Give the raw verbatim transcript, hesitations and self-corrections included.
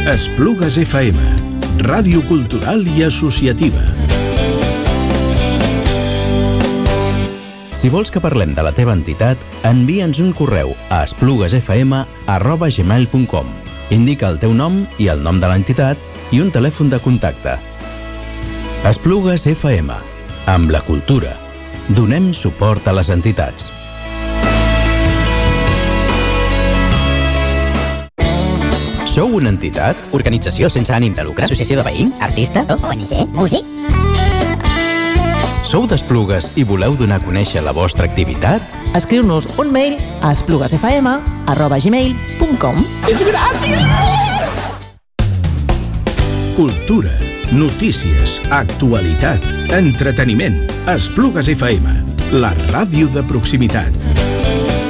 Esplugues F M, ràdio cultural i associativa. Si vols que parlem de la teva entitat, envia'ns un correu a espluguesfm arroba gmail punt com. Indica el teu nom i el nom de l'entitat i un telèfon de contacte. Esplugues F M. Amb la cultura. Donem suport a les entitats. Sou una entitat? Organització sense ànim de lucre? Associació de veïns? Artista? O N G? Músic? Sou d'Esplugues i voleu donar a conèixer la vostra activitat? Escriu-nos un mail a espluguesfm arroba gmail punt com. És gràcies! Cultura, notícies, actualitat, entreteniment. Esplugues F M, la ràdio de proximitat.